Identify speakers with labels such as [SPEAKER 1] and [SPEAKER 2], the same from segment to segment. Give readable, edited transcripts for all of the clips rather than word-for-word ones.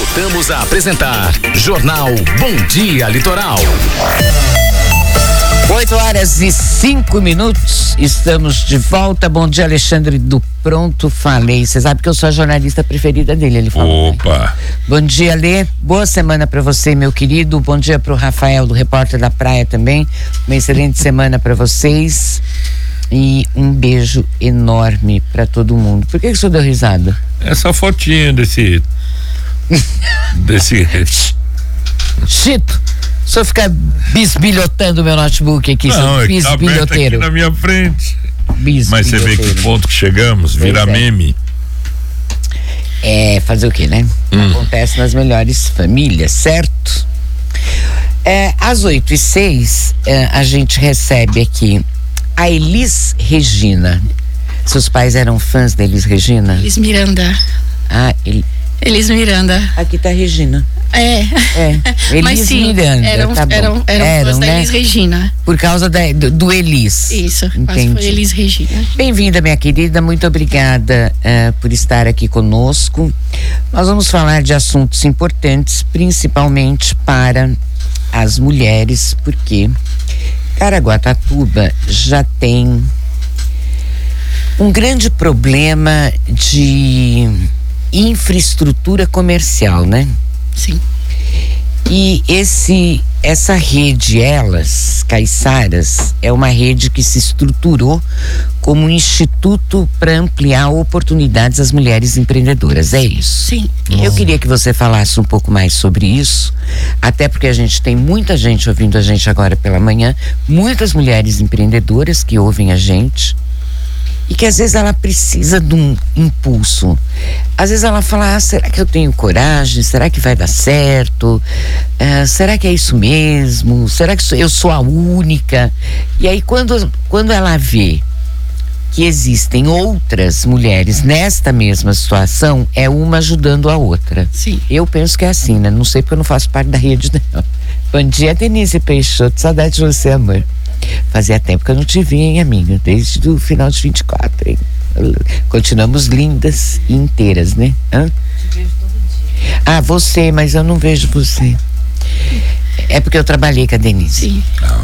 [SPEAKER 1] Voltamos a apresentar Jornal Bom Dia Litoral.
[SPEAKER 2] 8h05, estamos de volta. Bom dia, Alexandre do Pronto Falei. Você sabe que eu sou a jornalista preferida dele, ele falou.
[SPEAKER 3] Opa!
[SPEAKER 2] Né? Bom dia, Lê. Boa semana pra você, meu querido. Bom dia pro Rafael, do Repórter da Praia também. Uma excelente semana pra vocês. E um beijo enorme pra todo mundo. Por que o senhor deu risada?
[SPEAKER 3] Essa fotinha desse
[SPEAKER 2] Chito, o senhor fica bisbilhotando o meu notebook aqui,
[SPEAKER 3] não,
[SPEAKER 2] bisbilhoteiro.
[SPEAKER 3] Tá aqui na minha frente. Mas você vê que ponto que chegamos, vira meme.
[SPEAKER 2] É, fazer o quê, né? Acontece nas melhores famílias, certo? Às 8h06, a gente recebe aqui a Elis Regina. Seus pais eram fãs da Elis Regina?
[SPEAKER 4] Elis Miranda. Elis Miranda.
[SPEAKER 2] Aqui tá a Regina. Elis
[SPEAKER 4] mas sim,
[SPEAKER 2] Miranda.
[SPEAKER 4] Eram fãs da Elis Regina.
[SPEAKER 2] Por causa do Elis.
[SPEAKER 4] Isso,
[SPEAKER 2] entendi.
[SPEAKER 4] Foi Elis Regina.
[SPEAKER 2] Bem-vinda, minha querida, muito obrigada por estar aqui conosco. Nós vamos falar de assuntos importantes, principalmente para as mulheres, porque Caraguatatuba já tem um grande problema de infraestrutura comercial, né?
[SPEAKER 4] Sim.
[SPEAKER 2] E essa rede, Caiçaras, é uma rede que se estruturou como um instituto para ampliar oportunidades às mulheres empreendedoras, é isso?
[SPEAKER 4] Sim.
[SPEAKER 2] Eu queria que você falasse um pouco mais sobre isso, até porque a gente tem muita gente ouvindo a gente agora pela manhã, muitas mulheres empreendedoras que ouvem a gente, e que às vezes ela precisa de um impulso. Às vezes ela fala, será que eu tenho coragem? Será que vai dar certo? Será que é isso mesmo? Será que eu sou a única? E aí quando ela vê que existem outras mulheres nesta mesma situação, é uma ajudando a outra.
[SPEAKER 4] Sim.
[SPEAKER 2] Eu penso que é assim, né? Não sei porque eu não faço parte da rede, não. Bom dia, Denise Peixoto. Saudade de você, amor. Fazia tempo que eu não te vi, hein, amiga? Desde o final de 24, hein? Continuamos lindas e inteiras, né?
[SPEAKER 4] Te vejo todo dia.
[SPEAKER 2] Você, mas eu não vejo você. É porque eu trabalhei com a Denise.
[SPEAKER 4] Sim.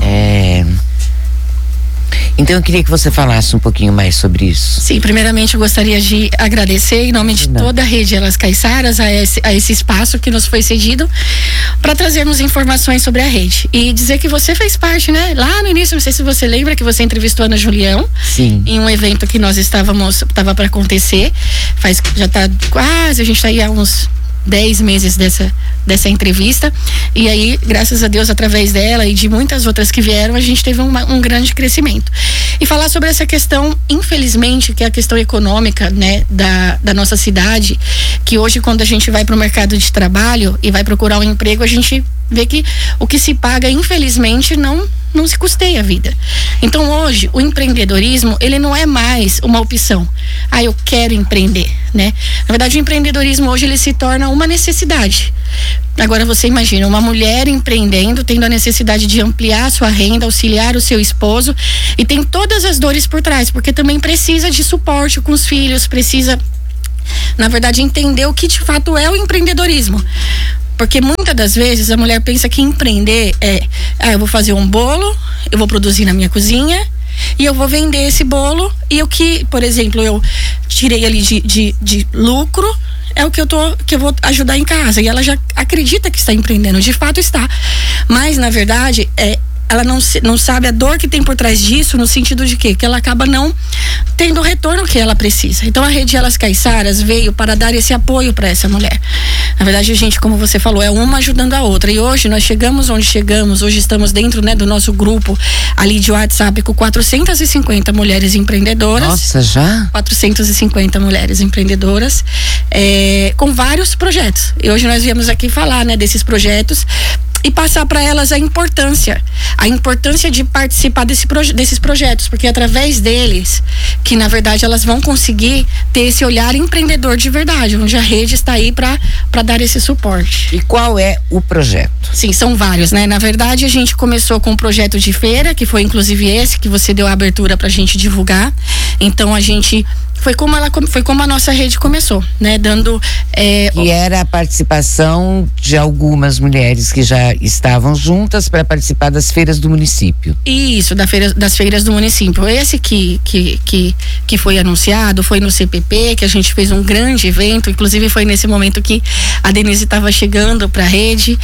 [SPEAKER 2] Então eu queria que você falasse um pouquinho mais sobre isso.
[SPEAKER 4] Sim, primeiramente eu gostaria de agradecer em nome de toda a rede Elas Caiçaras a esse espaço que nos foi cedido para trazermos informações sobre a rede e dizer que você fez parte, né? Lá no início, não sei se você lembra que você entrevistou a Ana Julião.
[SPEAKER 2] Sim.
[SPEAKER 4] Em um evento que nós estava para acontecer, já tá quase, a gente tá aí há uns 10 meses dessa entrevista, e aí, graças a Deus, através dela e de muitas outras que vieram, a gente teve um grande crescimento. E falar sobre essa questão, infelizmente, que é a questão econômica, né, da nossa cidade, que hoje, quando a gente vai para o mercado de trabalho e vai procurar um emprego, a gente vê que o que se paga, infelizmente, não se custeia a vida. Então hoje o empreendedorismo, ele não é mais uma opção. Eu quero empreender, né? Na verdade, o empreendedorismo hoje ele se torna uma necessidade. Agora você imagina uma mulher empreendendo, tendo a necessidade de ampliar a sua renda, auxiliar o seu esposo, e tem todas as dores por trás, porque também precisa de suporte com os filhos, precisa, na verdade, entender o que de fato é o empreendedorismo. Porque muitas das vezes a mulher pensa que empreender eu vou fazer um bolo, eu vou produzir na minha cozinha e eu vou vender esse bolo, e o que, por exemplo, eu tirei ali de lucro é o que eu vou ajudar em casa, e ela já acredita que está empreendendo, de fato está, mas na verdade ela não sabe a dor que tem por trás disso, no sentido de quê? Que ela acaba não tendo o retorno que ela precisa. Então a rede Elas Caiçaras veio para dar esse apoio para essa mulher. Na verdade, a gente, como você falou, é uma ajudando a outra, e hoje nós chegamos onde chegamos. Hoje estamos dentro, né, do nosso grupo ali de WhatsApp com 450 mulheres empreendedoras.
[SPEAKER 2] Nossa, já?
[SPEAKER 4] 450 mulheres empreendedoras, com vários projetos. E hoje nós viemos aqui falar, né, desses projetos e passar para elas a importância de participar desses projetos, porque é através deles que, na verdade, elas vão conseguir ter esse olhar empreendedor de verdade, onde a rede está aí para dar esse suporte.
[SPEAKER 2] E qual é o projeto?
[SPEAKER 4] Sim, são vários, né? Na verdade, a gente começou com um projeto de feira, que foi inclusive esse que você deu a abertura para a gente divulgar. Então, a gente foi como a nossa rede começou, né? Dando
[SPEAKER 2] que era a participação de algumas mulheres que já estavam juntas para participar das feiras do município.
[SPEAKER 4] Isso, das feiras do município. Esse que foi anunciado foi no CPP, que a gente fez um grande evento, inclusive foi nesse momento que a Denise estava chegando para a rede.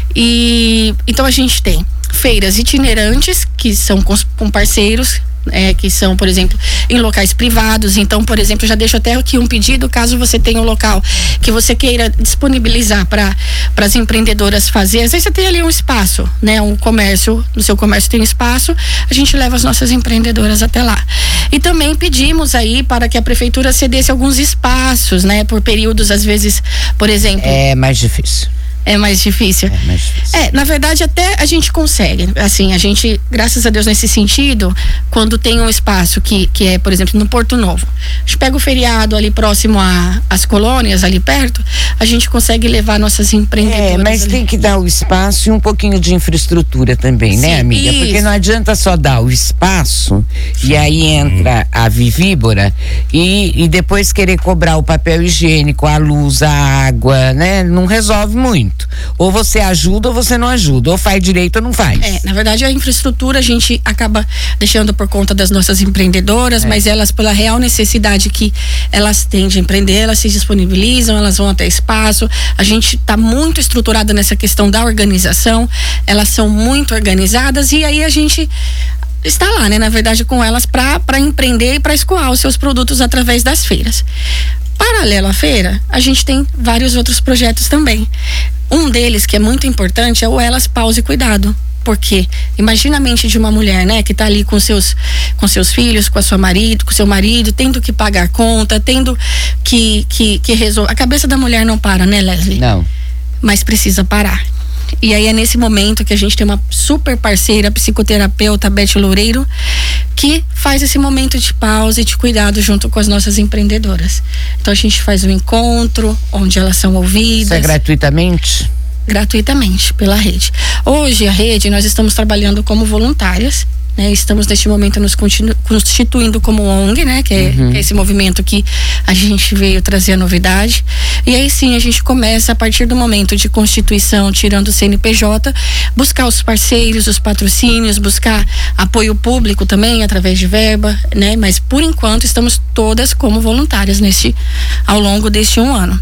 [SPEAKER 4] E então a gente tem feiras itinerantes que são com parceiros, que são, por exemplo, em locais privados. Então, por exemplo, já deixo até aqui um pedido, caso você tenha um local que você queira disponibilizar para as empreendedoras fazer. Às vezes você tem ali um espaço, né? Um comércio, no seu comércio tem um espaço, a gente leva as nossas empreendedoras até lá. E também pedimos aí para que a prefeitura cedesse alguns espaços, né? Por períodos, às vezes, por exemplo.
[SPEAKER 2] É mais difícil.
[SPEAKER 4] É mais difícil. Na verdade, até a gente consegue. Assim, a gente, graças a Deus, nesse sentido, quando tem um espaço que é, por exemplo, no Porto Novo, a gente pega o feriado ali próximo às colônias, ali perto, a gente consegue levar nossas empreendedoras.
[SPEAKER 2] Mas ali tem que dar o espaço e um pouquinho de infraestrutura também, né, amiga?
[SPEAKER 4] Isso.
[SPEAKER 2] Porque não adianta só dar o espaço e aí entra a vivíbora e depois querer cobrar o papel higiênico, a luz, a água, né? Não resolve muito. Ou você ajuda ou você não ajuda, ou faz direito ou não faz.
[SPEAKER 4] Na verdade, a infraestrutura a gente acaba deixando por conta das nossas empreendedoras, mas elas, pela real necessidade que elas têm de empreender, elas se disponibilizam, elas vão até espaço. A gente está muito estruturada nessa questão da organização, elas são muito organizadas e aí a gente está lá, né, na verdade, com elas para empreender e para escoar os seus produtos através das feiras. Paralelo à feira, a gente tem vários outros projetos também. Um deles, que é muito importante, é o Elas Pausa e Cuidado. Porque imagina a mente de uma mulher, né, que está ali com seus filhos, com seu marido, tendo que pagar conta, tendo que resolver. A cabeça da mulher não para, né, Leslie?
[SPEAKER 2] Não.
[SPEAKER 4] Mas precisa parar. E aí é nesse momento que a gente tem uma super parceira, psicoterapeuta Beth Loureiro, que faz esse momento de pausa e de cuidado junto com as nossas empreendedoras. Então a gente faz um encontro onde elas são ouvidas.
[SPEAKER 2] Isso é gratuitamente?
[SPEAKER 4] Gratuitamente, pela rede. Hoje a rede, nós estamos trabalhando como voluntárias, né? Estamos neste momento nos constituindo como ONG, né? Que é esse movimento que a gente veio trazer a novidade. E aí sim a gente começa, a partir do momento de constituição, tirando o CNPJ, buscar os parceiros, os patrocínios, buscar apoio público também através de verba, né? Mas por enquanto estamos todas como voluntárias ao longo deste 1 ano.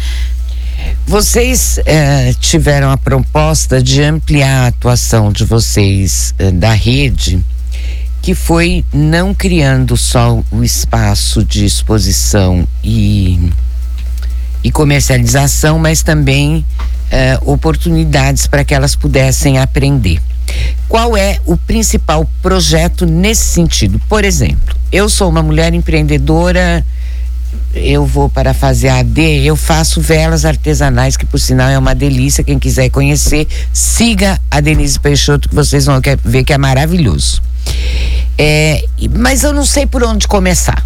[SPEAKER 2] Vocês tiveram a proposta de ampliar a atuação de vocês da rede, que foi não criando só o espaço de exposição e comercialização, mas também oportunidades para que elas pudessem aprender. Qual é o principal projeto nesse sentido? Por exemplo, eu sou uma mulher empreendedora, eu vou para fazer AD, eu faço velas artesanais, que por sinal é uma delícia. Quem quiser conhecer, siga a Denise Peixoto, que vocês vão ver que é maravilhoso. Mas eu não sei por onde começar.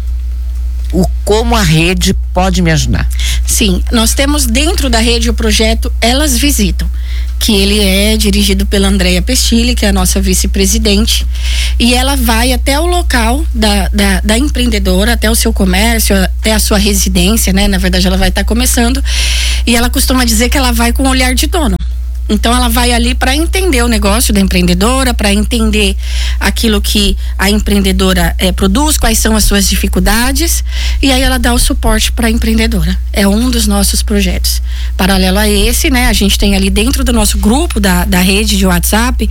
[SPEAKER 2] Como a rede pode me ajudar?
[SPEAKER 4] Sim, nós temos dentro da rede o projeto Elas Visitam, que ele é dirigido pela Andréia Pestilli, que é a nossa vice-presidente, e ela vai até o local da empreendedora, até o seu comércio, até a sua residência, né? Na verdade, ela vai estar começando, e ela costuma dizer que ela vai com o olhar de dono. Então ela vai ali para entender o negócio da empreendedora, para entender aquilo que a empreendedora produz, quais são as suas dificuldades, e aí ela dá o suporte para a empreendedora. É um dos nossos projetos. Paralelo a esse, né, a gente tem ali dentro do nosso grupo da rede de WhatsApp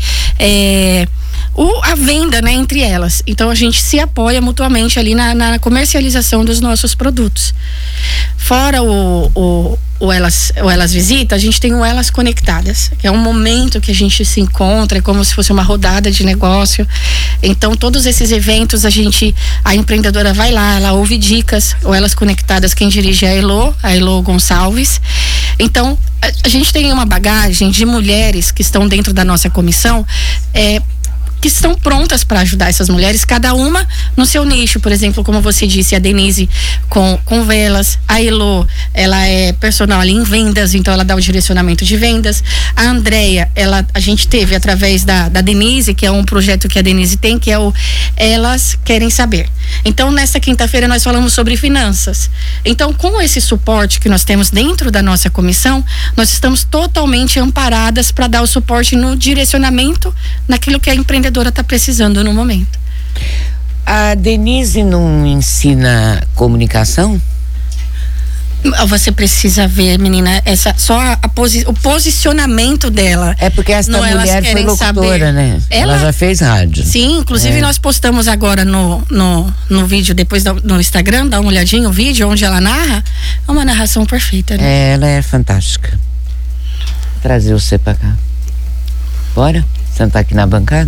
[SPEAKER 4] a venda, né, entre elas. Então a gente se apoia mutuamente ali na comercialização dos nossos produtos. Fora o Elas Visita, a gente tem o Elas Conectadas, que é um momento que a gente se encontra, é como se fosse uma rodada de negócio. Então todos esses eventos a empreendedora vai lá, ela ouve dicas. O Elas Conectadas, quem dirige é a Elo Gonçalves. Então a gente tem uma bagagem de mulheres que estão dentro da nossa comissão, que estão prontas para ajudar essas mulheres, cada uma no seu nicho. Por exemplo, como você disse, a Denise com velas, a Elô, ela é personal ali em vendas, então ela dá o direcionamento de vendas. A Andréia, a gente teve através da Denise, que é um projeto que a Denise tem, que é o Elas Querem Saber. Então, nessa quinta-feira nós falamos sobre finanças. Então, com esse suporte que nós temos dentro da nossa comissão, nós estamos totalmente amparadas para dar o suporte no direcionamento naquilo que a empreendedora está precisando no momento.
[SPEAKER 2] A Denise não ensina comunicação?
[SPEAKER 4] Você precisa ver, menina, o posicionamento dela.
[SPEAKER 2] É porque essa mulher foi locutora, né? Ela já fez rádio.
[SPEAKER 4] Sim, inclusive nós postamos agora no vídeo, depois no Instagram, dá uma olhadinha, o vídeo onde ela narra, é uma narração perfeita, né?
[SPEAKER 2] Ela é fantástica. Trazer você pra cá. Bora? Sentar aqui na bancada?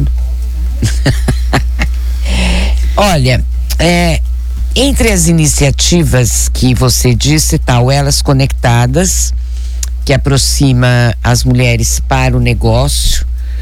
[SPEAKER 2] Olha, entre as iniciativas que você disse, tal, Elas Conectadas, que aproxima as mulheres para o negócio,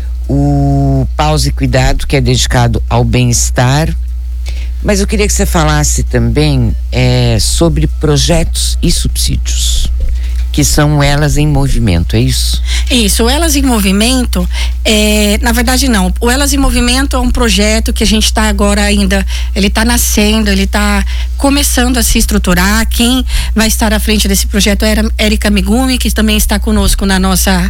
[SPEAKER 2] o Pausa e Cuidado, que é dedicado ao bem-estar, mas eu queria que você falasse também sobre projetos e subsídios, que são Elas em Movimento, é isso?
[SPEAKER 4] Isso, o Elas em Movimento, na verdade não, o Elas em Movimento é um projeto que a gente está agora ainda, ele está nascendo, ele está começando a se estruturar. Quem vai estar à frente desse projeto é a Érica Megumi, que também está conosco na nossa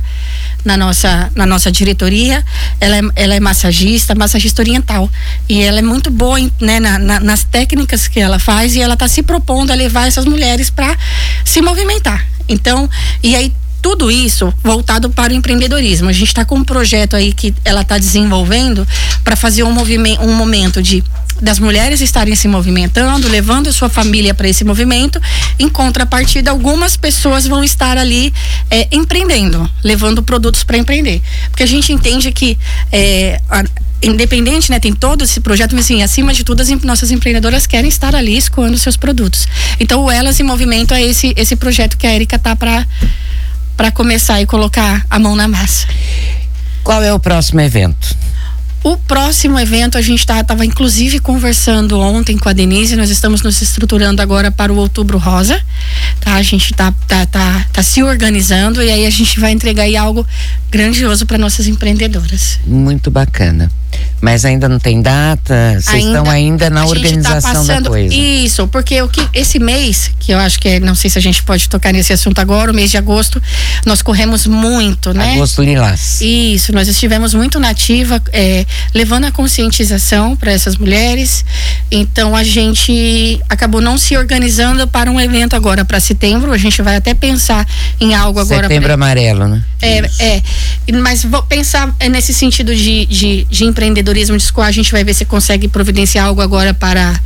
[SPEAKER 4] diretoria. Ela é massagista oriental, e ela é muito boa, né, nas técnicas que ela faz, e ela está se propondo a levar essas mulheres para se movimentar. Então, e aí tudo isso voltado para o empreendedorismo. A gente está com um projeto aí que ela está desenvolvendo para fazer um momento das mulheres estarem se movimentando, levando a sua família para esse movimento. Em contrapartida, algumas pessoas vão estar ali empreendendo, levando produtos para empreender. Porque a gente entende que independente, né, tem todo esse projeto, mas assim, acima de tudo, as nossas empreendedoras querem estar ali escoando seus produtos. Então, o Elas em Movimento é esse projeto que a Érica tá para começar e colocar a mão na massa.
[SPEAKER 2] Qual é o próximo evento?
[SPEAKER 4] O próximo evento, a gente estava inclusive conversando ontem com a Denise, nós estamos nos estruturando agora para o Outubro Rosa, tá? A gente tá se organizando, e aí a gente vai entregar aí algo grandioso para nossas empreendedoras.
[SPEAKER 2] Muito bacana. Mas ainda não tem data? Vocês estão ainda na organização da coisa?
[SPEAKER 4] Isso, porque esse mês, que eu acho que não sei se a gente pode tocar nesse assunto agora, o mês de agosto, nós corremos muito, né?
[SPEAKER 2] Agosto Lilás.
[SPEAKER 4] Isso, nós estivemos muito na ativa, levando a conscientização para essas mulheres. Então a gente acabou não se organizando para um evento agora para setembro. A gente vai até pensar em algo agora.
[SPEAKER 2] Setembro amarelo, né?
[SPEAKER 4] Mas vou pensar nesse sentido de empreendedorismo de escola. A gente vai ver se consegue providenciar algo agora para